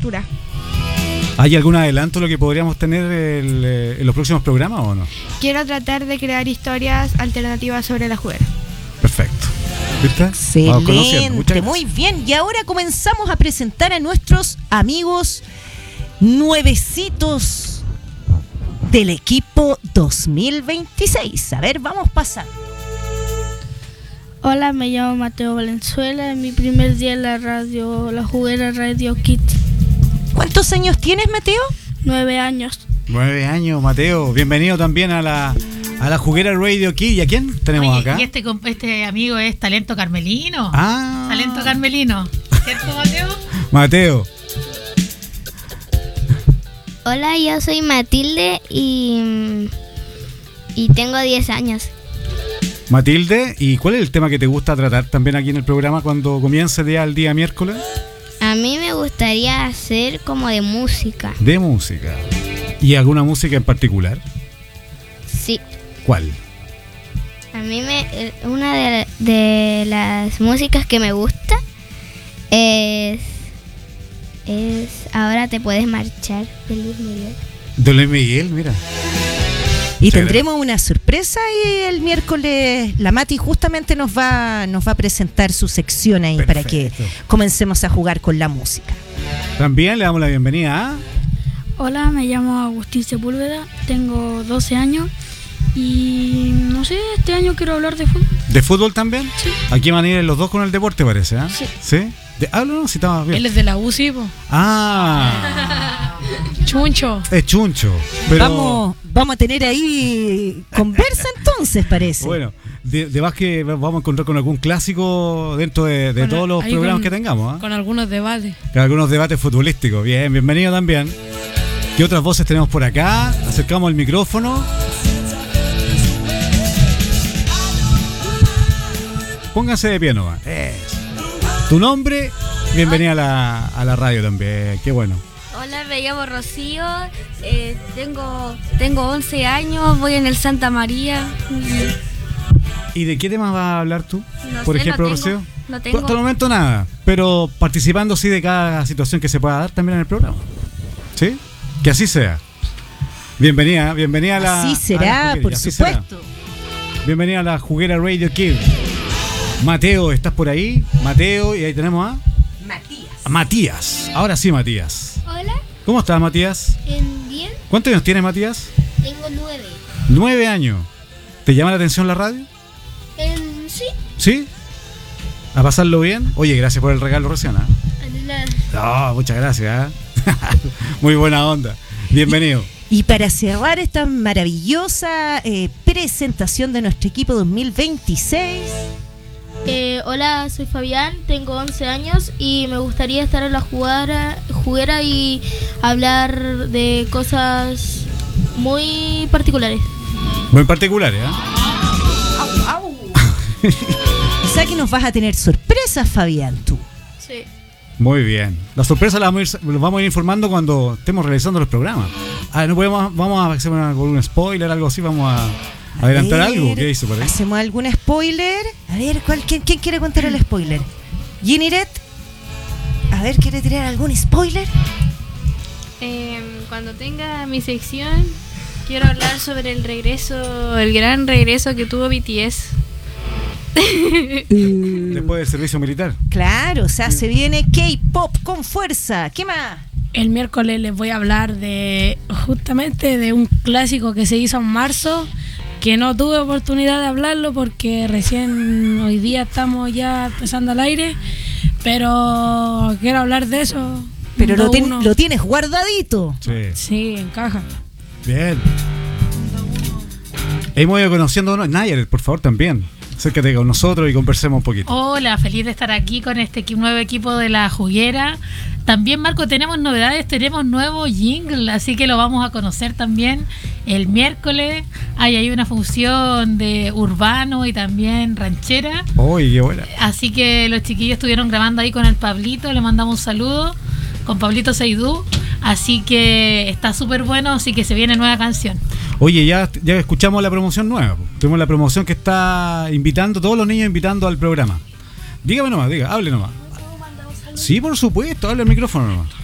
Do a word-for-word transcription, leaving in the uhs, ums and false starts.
literatura. ¿Hay algún adelanto de lo que podríamos tener el, eh, en los próximos programas o no? Quiero tratar de crear historias alternativas sobre la juguera. Perfecto. ¿Viste? Excelente, muy bien. Y ahora comenzamos a presentar a nuestros amigos nuevecitos del equipo dos mil veintiséis. A ver, vamos pasando. Hola, me llamo Mateo Valenzuela. En mi primer día en la radio, la juguera Radio Kids. ¿Cuántos años tienes, Mateo? Nueve años. Nueve años, Mateo. Bienvenido también a la, a la juguera Radio Kid. ¿Y a quién tenemos Oye, acá? Y este, este amigo es Talento Carmelino. Ah. Talento Carmelino. ¿Cierto, Mateo? Mateo. Hola, yo soy Matilde y, y tengo diez años. Matilde, ¿y cuál es el tema que te gusta tratar también aquí en el programa cuando comience día el día miércoles? A mí me gustaría hacer como de música. De música. ¿Y alguna música en particular? Sí. ¿Cuál? A mí me una de, de las músicas que me gusta es es Ahora te puedes marchar, de Luis Miguel. De Luis Miguel, mira. Y tendremos una sorpresa y el miércoles la Mati justamente nos va nos va a presentar su sección ahí. Perfecto. Para que comencemos a jugar con la música. También le damos la bienvenida a... Hola, me llamo Agustín Sepúlveda, tengo doce años y no sé, este año quiero hablar de fútbol. ¿De fútbol también? Sí. Aquí van a ir los dos con el deporte, parece, ¿eh? Sí. ¿Sí? De, háblanos si estamos bien. Él es de la U C I, po. Ah. Chuncho. Es chuncho. Pero... Vamos, vamos a tener ahí conversa entonces, parece. Bueno, de, de más que vamos a encontrar con algún clásico dentro de, de todos los programas con, que tengamos, ¿eh? Con algunos debates. Con algunos debates futbolísticos. Bien, bienvenido también. ¿Qué otras voces tenemos por acá? Acercamos el micrófono. Pónganse de pie nomás. Eso. Tu nombre, bienvenida a la, a la radio también. Qué bueno. Hola, me llamo Rocío, eh, tengo, tengo once años, voy en el Santa María. ¿Y de qué tema vas a hablar tú? No Por sé, ejemplo, no tengo, Rocío. no tengo. Hasta el momento nada, pero participando sí de cada situación que se pueda dar también en el programa. ¿Sí? Que así sea. Bienvenida, bienvenida a la... Así será, a la por así supuesto. Será. Bienvenida a la juguera Radio Kid. Mateo, ¿estás por ahí? Mateo, y ahí tenemos a... Matías. A Matías. Ahora sí, Matías. Hola. ¿Cómo estás, Matías? Bien. ¿Cuántos años tienes, Matías? Tengo nueve. Nueve años. ¿Te llama la atención la radio? Eh, sí. ¿Sí? ¿A pasarlo bien? Oye, gracias por el regalo recién, ¿eh? No, muchas gracias, ¿eh? Muy buena onda. Bienvenido. Y, y para cerrar esta maravillosa eh, presentación de nuestro equipo dos mil veintiséis... Eh, hola, soy Fabián, tengo once años y me gustaría estar en la juguera, juguera y hablar de cosas muy particulares. Muy particulares, ¿eh? Au, au. O sea que nos vas a tener sorpresas, Fabián, tú. Sí. Muy bien. La sorpresa la vamos a ir, los vamos a ir informando cuando estemos realizando los programas. Ah, no podemos, vamos a hacer una, un spoiler, algo así, vamos a... ¿Adelantar ver, algo? ¿Qué dice por ahí? ¿Hacemos algún spoiler? A ver, ¿cuál, quién, ¿quién quiere contar el spoiler? ¿Giniret? A ver, ¿quiere tirar algún spoiler? Eh, cuando tenga mi sección, quiero hablar sobre el regreso, el gran regreso que tuvo B T S. Después del servicio militar. Claro, o sea, se viene K-pop con fuerza. ¿Qué más? El miércoles les voy a hablar de justamente de un clásico que se hizo en marzo, que no tuve oportunidad de hablarlo porque recién hoy día estamos ya empezando al aire, pero quiero hablar de eso. Pero lo, ten, uno. lo tienes guardadito. Sí. Sí, encaja. Bien. Hemos ido conociéndonos. Nayer, por favor, también. Acércate con nosotros y conversemos un poquito. Hola, feliz de estar aquí con este nuevo equipo de la juguera. También, Marco, tenemos novedades, tenemos nuevo jingle, así que lo vamos a conocer también el miércoles. Hay ahí una función de urbano y también ranchera. ¡Uy, qué buena! Así que los chiquillos estuvieron grabando ahí con el Pablito, le mandamos un saludo, con Pablito Seidú. Así que está súper bueno, así que se viene nueva canción. Oye, ya, ya escuchamos la promoción nueva. Tuvimos la promoción que está invitando, todos los niños invitando al programa. Dígame nomás, diga, hable nomás. Sí, por supuesto, hable al micrófono nomás.